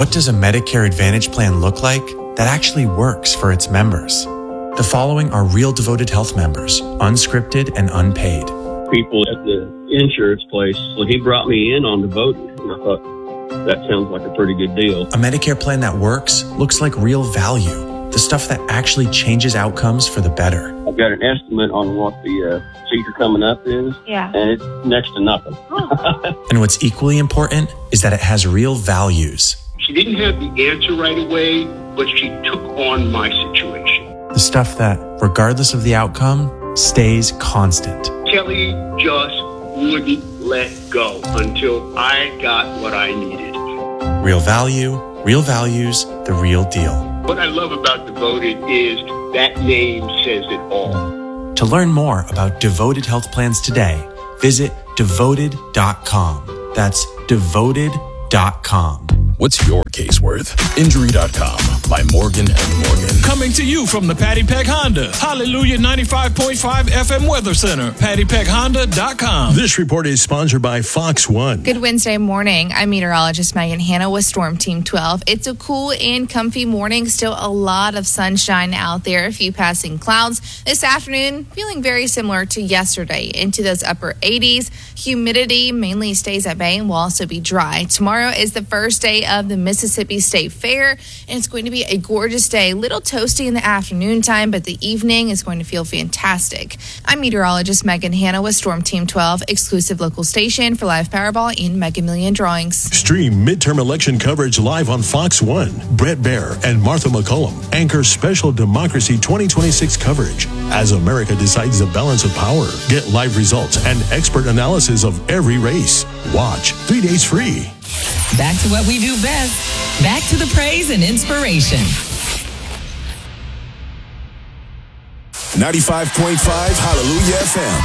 What does a Medicare Advantage plan look like that actually works for its members? The following are real Devoted Health members, unscripted and unpaid. People at the insurance place, well, he brought me in on Devoted, and I thought, that sounds like a pretty good deal. A Medicare plan that works looks like real value, the stuff that actually changes outcomes for the better. I've got an estimate on what the procedure coming up is, and it's next to nothing. And what's equally important is that it has real values. She didn't have the answer right away, but she took on my situation. The stuff that, regardless of the outcome, stays constant. Kelly just wouldn't let go until I got what I needed. Real value, real values, the real deal. What I love about Devoted is that name says it all. To learn more about Devoted Health Plans today, visit devoted.com. That's devoted.com. What's your case worth? Injury.com by Morgan & Morgan. Coming to you from the Patty Peck Honda Hallelujah 95.5 FM Weather Center. PattyPeckHonda.com. This report is sponsored by Fox One. Good Wednesday morning. I'm meteorologist Megan Hanna with Storm Team 12. It's a cool and comfy morning. Still a lot of sunshine out there. A few passing clouds. This afternoon, feeling very similar to yesterday. Into those upper 80s. Humidity mainly stays at bay and will also be dry. Tomorrow is the first day of the Mississippi State Fair, and it's going to be a gorgeous day. A little toasty in the afternoon time, but the evening is going to feel fantastic. I'm meteorologist Megan Hanna with Storm Team 12, exclusive local station for live Powerball and Mega Million drawings. Stream midterm election coverage live on Fox One. Brett Baer and Martha McCullum anchor special Democracy 2026 coverage as America decides the balance of power. Get live results and expert analysis of every race. Watch 3 days free. Back to what we do best. Back to the praise and inspiration. 95.5 Hallelujah FM.